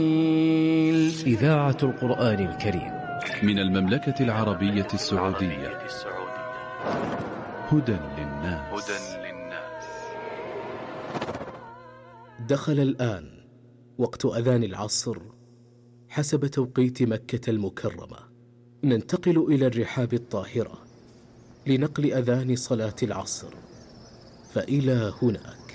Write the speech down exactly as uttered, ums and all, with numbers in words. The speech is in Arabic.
إذاعة القرآن الكريم من المملكة العربية السعودية. هدى للناس. دخل الآن وقت أذان العصر حسب توقيت مكة المكرمة. ننتقل إلى الرحاب الطاهرة لنقل أذان صلاة العصر، فإلى هناك.